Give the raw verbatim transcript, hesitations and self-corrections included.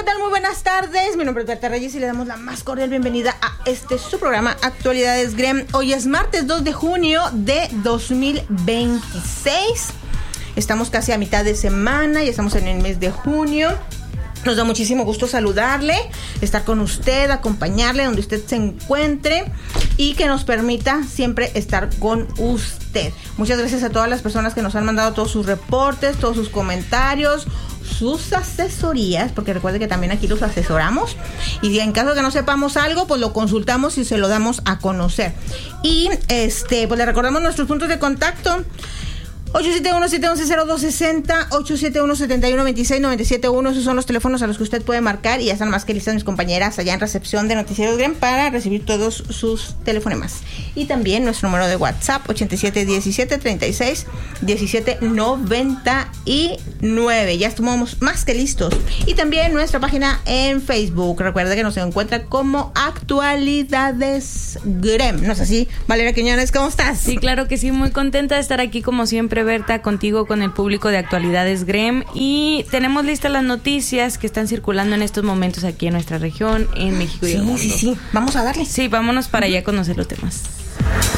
tal? Muy buenas tardes. Mi nombre es Berta Reyes y le damos la más cordial bienvenida a este su programa Actualidades Grem. Hoy es martes dos de junio de dos mil veintiséis. Estamos casi a mitad de semana y estamos en el mes de junio. Nos da muchísimo gusto saludarle, estar con usted, acompañarle donde usted se encuentre y que nos permita siempre estar con usted. Muchas gracias a todas las personas que nos han mandado todos sus reportes, todos sus comentarios, sus asesorías, porque recuerde que también aquí los asesoramos. Y en caso de que no sepamos algo, pues lo consultamos y se lo damos a conocer. Y este, pues le recordamos nuestros puntos de contacto. ocho siete uno, siete uno uno, cero dos seis cero, ocho siete uno, siete uno dos seis, nueve siete uno. Esos son los teléfonos a los que usted puede marcar y ya están más que listas mis compañeras allá en recepción de Noticieros Grem para recibir todos sus telefonemas. Y también nuestro número de WhatsApp, ochenta y siete diecisiete treinta y seis diecisiete noventa y nueve. Ya estamos más que listos. Y también nuestra página en Facebook. Recuerda que nos encuentra como Actualidades Grem. ¿No es así, Valeria Quiñones? ¿Cómo estás? Sí, claro que sí. Muy contenta de estar aquí como siempre, Berta, contigo, con el público de Actualidades Grem, y tenemos listas las noticias que están circulando en estos momentos aquí en nuestra región, en México y sí, el mundo. Sí, sí, sí. Vamos a darle. Sí, vámonos para allá a conocer los temas.